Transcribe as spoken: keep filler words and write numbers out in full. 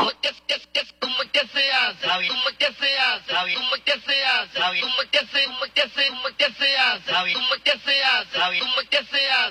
¿Cómo que, que, que, cómo que se hace? ¿Cómo que se hace? ¿Cómo que se hace? ¿Cómo que se, cómo que se, cómo que se hace? ¿Cómo que se hace? ¿Cómo que se hace?